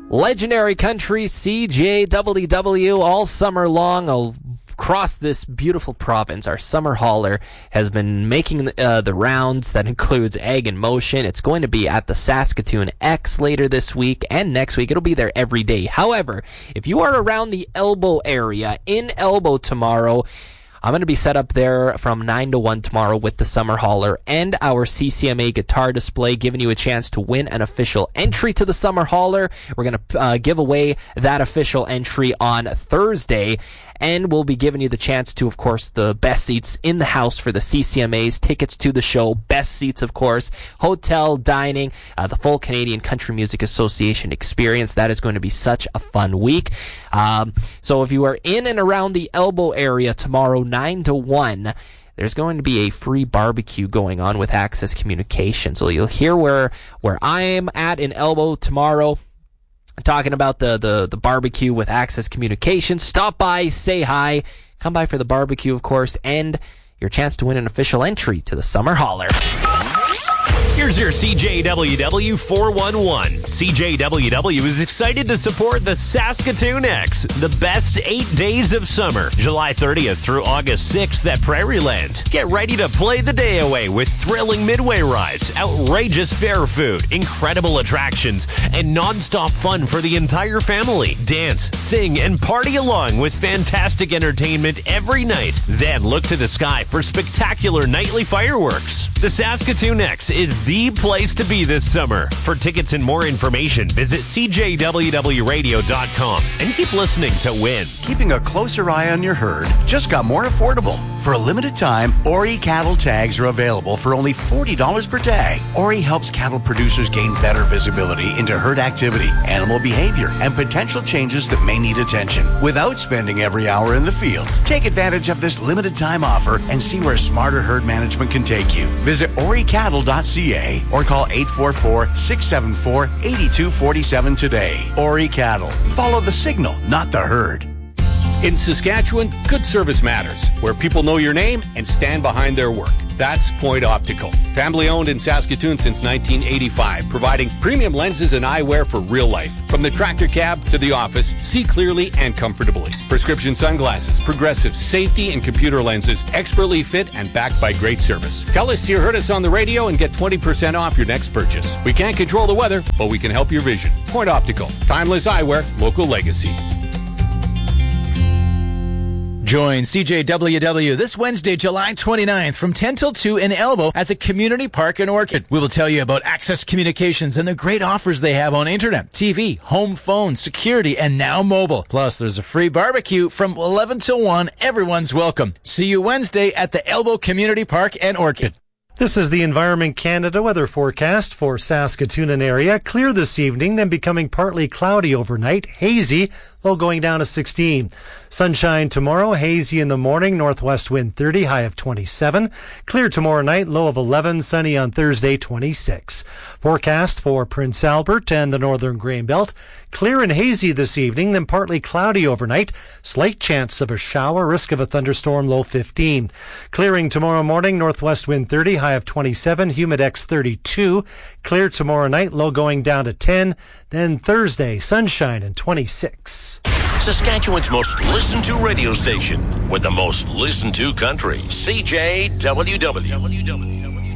Legendary country CJWW all summer long across this beautiful province. Our summer hauler has been making the rounds. That includes Egg in Motion. It's going to be at the Saskatoon X later this week and next week. It'll be there every day. However, if you are around the Elbow area, in Elbow tomorrow, I'm going to be set up there from 9 to 1 tomorrow with the Summer Hauler and our CCMA guitar display, giving you a chance to win an official entry to the Summer Hauler. We're going to give away that official entry on Thursday, and we'll be giving you the chance to, of course, the best seats in the house for the CCMAs, tickets to the show, best seats, of course, hotel, dining, the full Canadian Country Music Association experience. That is going to be such a fun week. So if you are in and around the Elbow area tomorrow, 9 to 1, there's going to be a free barbecue going on with Access Communication. So you'll hear where I am at in Elbow tomorrow, talking about the barbecue with Access Communications. Stop by, say hi, come by for the barbecue, of course, and your chance to win an official entry to the Summer Hauler. Here's your CJWW 411. CJWW is excited to support the Saskatoon X, the best 8 days of summer, July 30th through August 6th at Prairieland. Get ready to play the day away with thrilling midway rides, outrageous fair food, incredible attractions, and non-stop fun for the entire family. Dance, sing, and party along with fantastic entertainment every night. Then look to the sky for spectacular nightly fireworks. The Saskatoon X is the place to be this summer. For tickets and more information, visit cjwwradio.com and keep listening to win. Keeping a closer eye on your herd just got more affordable. For a limited time, Ori cattle tags are available for only $40 per tag. Ori helps cattle producers gain better visibility into herd activity, animal behavior, and potential changes that may need attention without spending every hour in the field. Take advantage of this limited time offer and see where smarter herd management can take you. Visit oricattle.ca or call 844-674-8247 today. Ori Cattle. Follow the signal, not the herd. In Saskatchewan, good service matters, where people know your name and stand behind their work. That's Point Optical. Family owned in Saskatoon since 1985, providing premium lenses and eyewear for real life. From the tractor cab to the office, see clearly and comfortably. Prescription sunglasses, progressive safety and computer lenses, expertly fit and backed by great service. Tell us you heard us on the radio and get 20% off your next purchase. We can't control the weather, but we can help your vision. Point Optical. Timeless eyewear, local legacy. Join CJWW this Wednesday, July 29th from 10 till 2 in Elbow at the Community Park in Orchid. We will tell you about Access Communications and the great offers they have on internet, TV, home phone, security, and now mobile. Plus, there's a free barbecue from 11 till 1. Everyone's welcome. See you Wednesday at the Elbow Community Park and Orchid. This is the Environment Canada weather forecast for Saskatoon and area. Clear this evening, then becoming partly cloudy overnight. Hazy, low going down to 16. Sunshine tomorrow, hazy in the morning, northwest wind 30, high of 27. Clear tomorrow night, low of 11, sunny on Thursday, 26. Forecast for Prince Albert and the northern Grain Belt. Clear and hazy this evening, then partly cloudy overnight. Slight chance of a shower, risk of a thunderstorm, low 15. Clearing tomorrow morning, northwest wind 30, high of 27, humidex 32. Clear tomorrow night, low going down to 10. Then Thursday, sunshine and 26. Saskatchewan's most listened to radio station with the most listened to country, CJWW.